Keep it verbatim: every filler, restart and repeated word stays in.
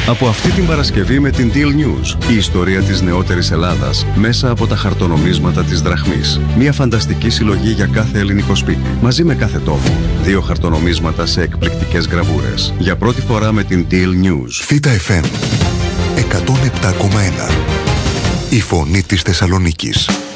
Από αυτή την Παρασκευή με την Deal News, η ιστορία της νεότερης Ελλάδας μέσα από τα χαρτονομίσματα της δραχμής. Μια φανταστική συλλογή για κάθε ελληνικό σπίτι. Μαζί με κάθε τόμο. Δύο χαρτονομίσματα σε εκπληκτικές γραβούρες. Για πρώτη φορά με την Deal News. Θήτα εφ εμ εκατόν επτά κόμμα ένα. Η φωνή της Θεσσαλονίκης.